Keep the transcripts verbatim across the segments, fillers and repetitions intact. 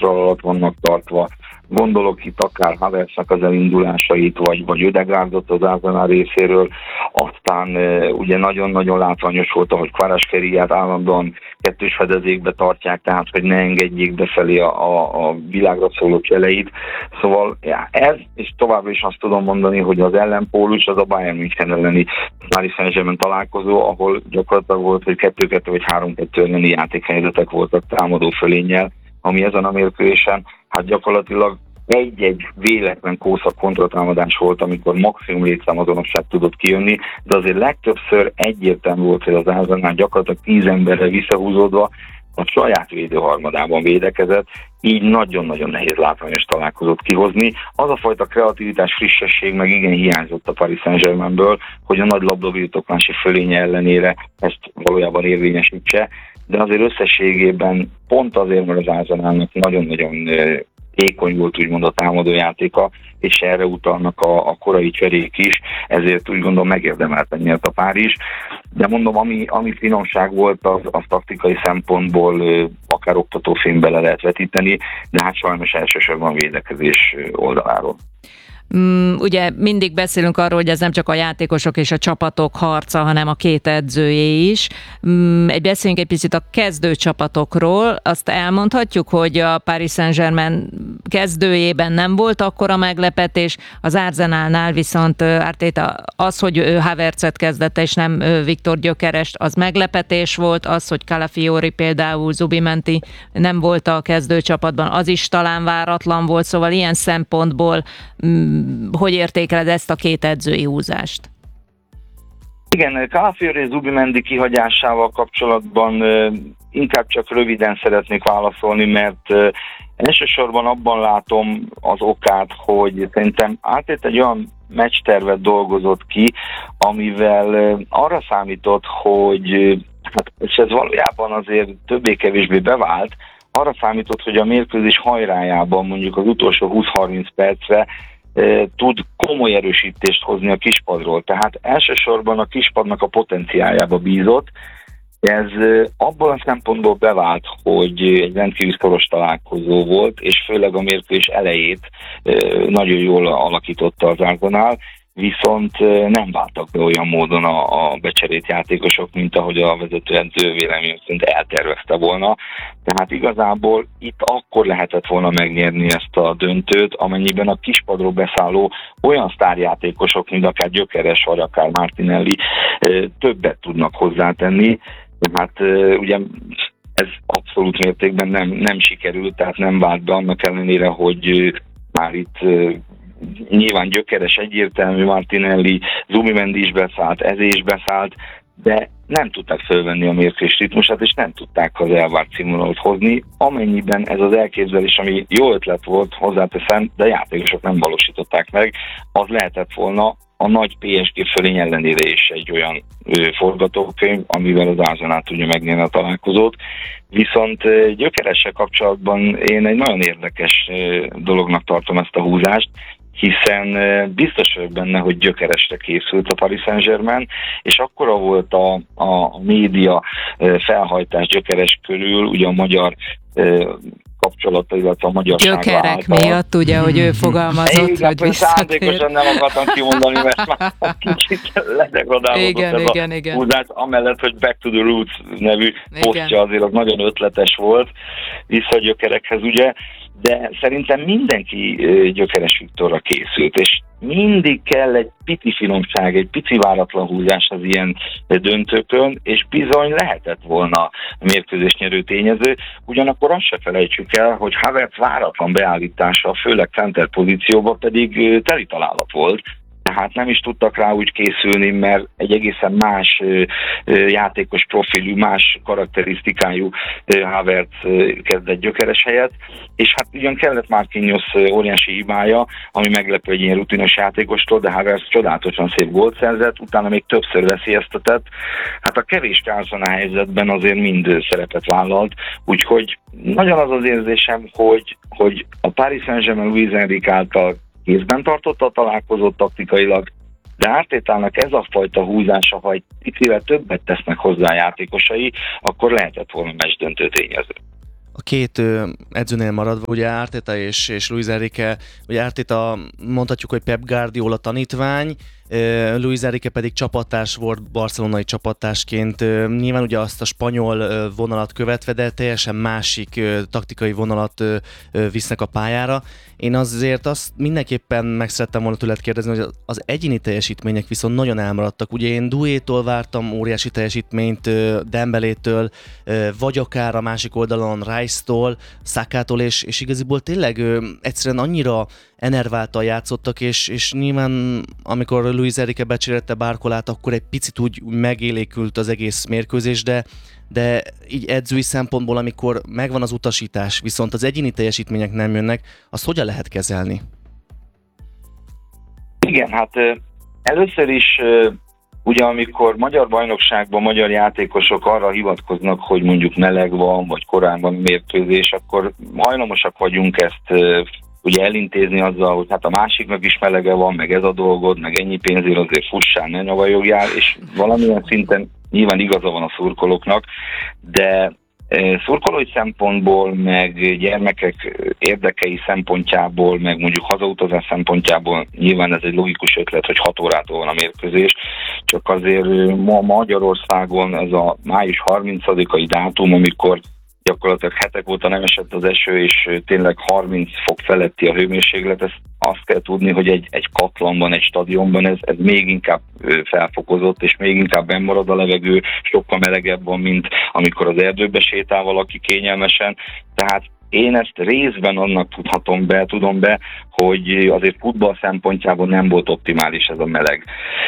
kontroll alatt vannak tartva. Gondolok itt akár Havertznek az elindulásait, vagy, vagy Ödegaardot az Arsenal részéről. Aztán e, ugye nagyon-nagyon látványos volt, ahogy Kvaratskheliját állandóan kettős fedezékbe tartják, tehát hogy ne engedjék befelé a, a, a világra szóló cseleit. Szóval ja, ez, és továbbra is azt tudom mondani, hogy az ellenpólus az a Bayern München elleni Paris Saint-Germain találkozó, ahol gyakorlatilag volt, hogy kettő kettő vagy három kettő elleni játékhelyzetek voltak támadó fölénnyel, ami ezen a mérkőzésen hát gyakorlatilag egy-egy véletlen kószak kontratámadás volt, amikor maximum létszámazonosság tudott kijönni, de azért legtöbbször egyértelmű volt, hogy az Arsenal gyakorlatilag tíz emberre visszahúzódva a saját védőharmadában védekezett, így nagyon-nagyon nehéz látványos találkozót kihozni. Az a fajta kreativitás, frissesség meg igen hiányzott a Paris Saint-Germainből, hogy a nagy labdabirtoklási fölénye ellenére ezt valójában érvényesítse, de azért összességében pont azért, mert az Arsenalnak nagyon-nagyon ékony volt úgymond a támadójátéka, és erre utalnak a, a korai cserék is, ezért úgy gondolom megérdemelten nyert a Párizs. De mondom, ami, ami finomság volt, az, az taktikai szempontból akár oktatófilmbe le lehet vetíteni, de hát sajnos elsősorban védekezés oldaláról. Mm, ugye mindig beszélünk arról, hogy ez nem csak a játékosok és a csapatok harca, hanem a két edzőjé is. Mm, egy beszéljünk egy picit a kezdő csapatokról. Azt elmondhatjuk, hogy a Paris Saint-Germain kezdőjében nem volt akkora meglepetés, az Arsenalnál viszont Arteta az, hogy Havertzet kezdette és nem Viktor Gyökerest, az meglepetés volt. Az, hogy Calafiori például Zubimenti nem volt a kezdőcsapatban, az is talán váratlan volt, szóval ilyen szempontból hogy értékeled ezt a két edzői húzást? Igen, Calafiori és Zubimendi kihagyásával kapcsolatban inkább csak röviden szeretnék válaszolni, mert elsősorban abban látom az okát, hogy szerintem Arteta egy olyan meccstervet dolgozott ki, amivel arra számított, hogy hát, és ez valójában azért többé-kevésbé bevált, arra számított, hogy a mérkőzés hajrájában mondjuk az utolsó húsz-harminc percre tud komoly erősítést hozni a kispadról. Tehát elsősorban a kispadnak a potenciáljába bízott. Ez abból a szempontból bevált, hogy egy rendkívül szoros találkozó volt, és főleg a mérkőzés elejét nagyon jól alakította az Arsenal, viszont nem váltak be olyan módon a, a becserélt játékosok, mint ahogy a vezetőedző vélemény szerint eltervezte volna. Tehát igazából itt akkor lehetett volna megnyerni ezt a döntőt, amennyiben a kispadról beszálló olyan sztárjátékosok, mint akár Gyökeres vagy akár Martinelli többet tudnak hozzátenni. Hát ugye ez abszolút mértékben nem, nem sikerült, tehát nem vált be, annak ellenére, hogy már itt nyilván Gyökeres egyértelmű, Martinelli, Zubimendi is beszállt, Eze is beszállt, de nem tudták fölvenni a mérkőzés ritmusát, és nem tudták az elvárt színvonalat hozni, amennyiben ez az elképzelés, ami jó ötlet volt, hozzáteszem, de a játékosok nem valósították meg, az lehetett volna a nagy pé es gé fölény ellenére is egy olyan ö, forgatókönyv, amivel az Arsenal tudja megnyerni a találkozót. Viszont ö, Gyökeressel kapcsolatban én egy nagyon érdekes ö, dolognak tartom ezt a húzást, hiszen biztos vagyok benne, hogy Gyökeresre készült a Paris Saint-Germain, és akkora volt a, a média felhajtás Gyökeres körül, ugye a magyar kapcsolata, illetve a magyarság Gyökerek által. miatt, ugye, hogy ő fogalmazott, igen, hogy visszatér. szándékosan nem akartam kimondani, mert már kicsit ledegradálódott ez igen, a igen. húzás, amellett, hogy Back to the Roots nevű posztja azért az nagyon ötletes volt vissza a gyökerekhez, ugye, de szerintem mindenki Gyökeres Viktorra készült, és mindig kell egy pici finomság, egy pici váratlan húzás az ilyen döntőkön, és bizony lehetett volna mérkőzés nyerő tényező. Ugyanakkor azt se felejtsük el, hogy Havertz váratlan beállítása, főleg center pozícióban pedig teli találat volt. Tehát nem is tudtak rá úgy készülni, mert egy egészen más játékos profilú, más karakterisztikájú Havertz kezdett Gyökeres helyett, és hát ugyan kellett Marquinhos óriási hibája, ami meglepő egy ilyen rutinos játékostól, de Havertz csodálatosan szép gólt szerzett, utána még többször veszélyeztetett. Hát a kevés Arsenal helyzetben azért mind szerepet vállalt, úgyhogy nagyon az az érzésem, hogy, hogy a Paris Saint-Germain Luis Enrique által kézben tartotta a találkozót taktikailag, de Artetának ez a fajta húzása, ha egy picivel többet tesznek hozzá a játékosai, akkor lehetett volna meccsdöntő tényező. a két edzőnél maradva, ugye Arteta és, és Luis Enrique, ugye Arteta mondhatjuk, hogy Pep Guardiola tanítvány, Luis Enrique pedig csapattárs volt barcelonai csapattársként, nyilván ugye azt a spanyol vonalat követve, de teljesen másik taktikai vonalat visznek a pályára. Én azért azt mindenképpen meg szerettem volna tőled kérdezni, hogy az egyéni teljesítmények viszont nagyon elmaradtak. Ugye én Douétól vártam óriási teljesítményt, Dembelétől, vagy akár a másik oldalon Rice-tól, Sakától, és, és igaziból tényleg egyszerűen annyira enerváltan játszottak, és, és nyilván amikor Luis Enrique becserélte Barcolát, akkor egy picit úgy megélékült az egész mérkőzés, de, de így edzői szempontból, amikor megvan az utasítás, viszont az egyéni teljesítmények nem jönnek, azt hogyan lehet kezelni? Igen, hát először is ugye amikor magyar bajnokságban magyar játékosok arra hivatkoznak, hogy mondjuk meleg van, vagy korán van mérkőzés, akkor hajlamosak vagyunk ezt ugye elintézni azzal, hogy hát a másiknak is melege van, meg ez a dolgod, meg ennyi pénzért azért fussál, ne nyavajogjál, és valamilyen szinten nyilván igaza van a szurkolóknak, de szurkolói szempontból, meg gyermekek érdekei szempontjából, meg mondjuk hazautazás szempontjából nyilván ez egy logikus ötlet, hogy hat órától van a mérkőzés, csak azért ma Magyarországon ez a május harmincadikai dátum, amikor gyakorlatilag hetek óta nem esett az eső, és tényleg harminc fok feletti a hőmérséklet, ezt azt kell tudni, hogy egy, egy katlanban, egy stadionban ez, ez még inkább felfokozott, és még inkább benn marad a levegő, sokkal melegebb van, mint amikor az erdőbe sétál valaki kényelmesen, tehát én ezt részben annak tudhatom be, tudom be, hogy azért futball szempontjából nem volt optimális ez a meleg.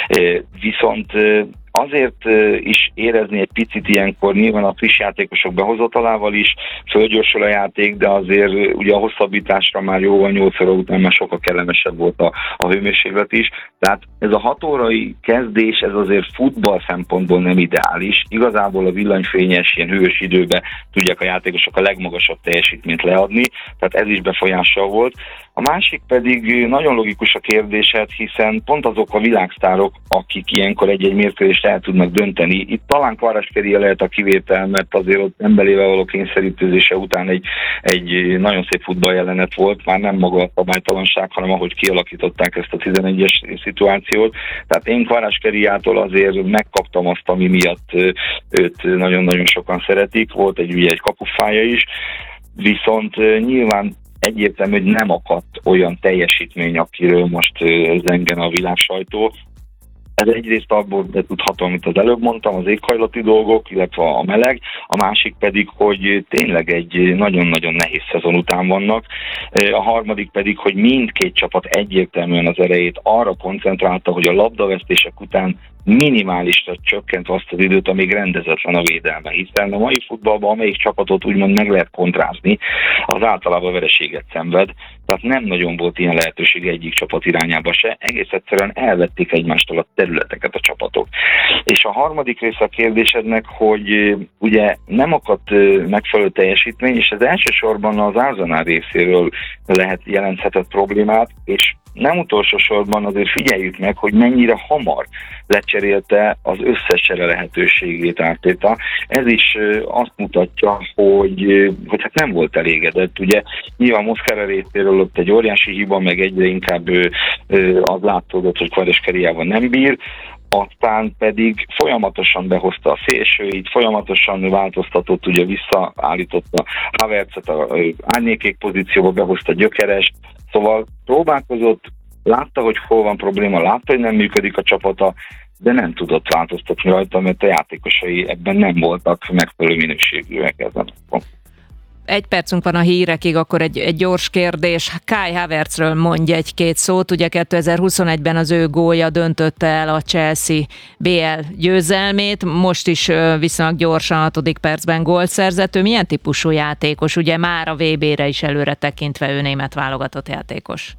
Viszont azért is érezni egy picit ilyenkor, nyilván a friss játékosok behozatalával is fölgyorsul a játék, de azért ugye a hosszabbításra már jóval nyolc óra után már sokkal kellemesebb volt a, a hőmérséklet is. Tehát ez a hat órai kezdés, ez azért futball szempontból nem ideális. Igazából a villanyfényes, ilyen hős időben tudják a játékosok a legmagasabb teljesítményt leadni, tehát ez is befolyással volt. A másik pedig nagyon logikus a kérdésed, hiszen pont azok a világsztárok, akik ilyenkor egy-egy mérkőzést el tudnak dönteni. Itt talán Kvaratskhelia lehet a kivétel, mert azért ott Dembelével való kényszerítőzése után egy, egy nagyon szép futballjelenet volt, már nem maga a szabálytalanság, hanem ahogy kialakították ezt a tizenegyes szituációt. Tehát én Kvaratskhéliától azért megkaptam azt, ami miatt őt nagyon-nagyon sokan szeretik. Volt egy ugye egy kapufája is, viszont nyilván egyértelmű, hogy nem akadt olyan teljesítmény, akiről most zengen a világsajtó. Ez egyrészt abból betudhatom, amit az előbb mondtam, az éghajlati dolgok, illetve a meleg, a másik pedig, hogy tényleg egy nagyon-nagyon nehéz szezon után vannak. A harmadik pedig, hogy mindkét csapat egyértelműen az erejét arra koncentrálta, hogy a labdavesztések után minimálisra csökkent azt az időt, amíg rendezetlen a védelme, hiszen a mai futballban amelyik csapatot úgymond meg lehet kontrázni, az általában vereséget szenved, tehát nem nagyon volt ilyen lehetőség egyik csapat irányába se, egész egyszerűen elvették egymástól a területeket a csapatok. És a harmadik része a kérdésednek, hogy ugye nem akadt megfelelő teljesítmény, és ez elsősorban az Arsenal részéről lehet jelenthetett problémát, és nem utolsó sorban azért figyeljük meg, hogy mennyire hamar lecserélte az összes csere lehetőségét Arteta. Ez is azt mutatja, hogy, hogy hát nem volt elégedett. Ugye nyilván Mosquera részéről ott egy óriási hiba, meg egyre inkább az látszott, hogy Kvaratskhéliával nem bír, aztán pedig folyamatosan behozta a szélsőit, folyamatosan változtatott, ugye visszaállította Havertzet a árnyékék pozícióba, behozta Gyökerest, szóval próbálkozott, látta, hogy hol van probléma, látta, hogy nem működik a csapata, de nem tudott változtatni rajta, mert a játékosai ebben nem voltak megfelelő minőségűek ezen. Egy percünk van a hírekig, akkor egy, egy gyors kérdés. Kai Havertzről mondj egy-két szót. Ugye kétezer-huszonegyben az ő gólja döntötte el a Chelsea bé el győzelmét. Most is viszonylag gyorsan hatodik percben gólt szerzett. Ő milyen típusú játékos? Ugye már a vé bére is előre tekintve ő német válogatott játékos.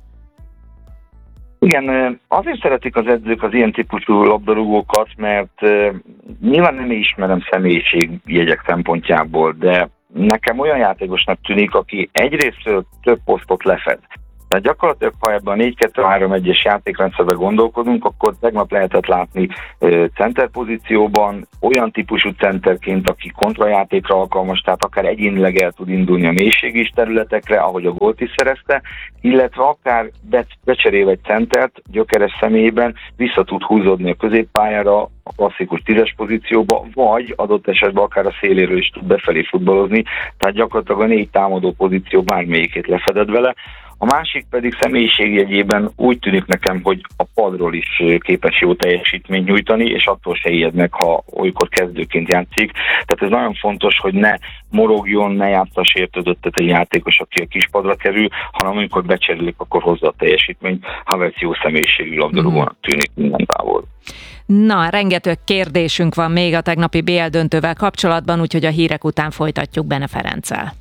Igen, azért szeretik az edzők az ilyen típusú labdarúgókat, mert nyilván nem ismerem személyiségjegyek szempontjából, de nekem olyan játékosnak tűnik, aki egyrészt több posztot lefed. Tehát gyakorlatilag, ha ebben a négy kettő három egyes játékrendszerben gondolkodunk, akkor tegnap lehetett látni center pozícióban olyan típusú centerként, aki kontrajátékra alkalmas, tehát akár egyénileg el tud indulni a mélységis területekre, ahogy a gólt is szerezte, illetve akár becserél egy centert Gyökeres személyében, vissza tud húzódni a középpályára, a klasszikus tízes pozícióba, vagy adott esetben akár a széléről is tud befelé futballozni, tehát gyakorlatilag a négy támadó pozíció bármelyikét lefeded vele. A másik pedig személyiségjegyében úgy tűnik nekem, hogy a padról is képes jó teljesítményt nyújtani, és attól se ijed meg, ha olykor kezdőként játszik. Tehát ez nagyon fontos, hogy ne morogjon, ne játsza sértődöttet egy játékos, aki a kispadra kerül, hanem amikor becserélik, akkor hozza a teljesítményt. Havertz jó személyiségű labdarúgónak tűnik minden távol. Na, rengeteg kérdésünk van még a tegnapi bé el döntővel kapcsolatban, úgyhogy a hírek után folytatjuk Bene Ferenccel.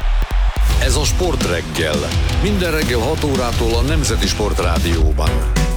Ez a Sportreggel. Minden reggel hat órától a Nemzeti Sportrádióban.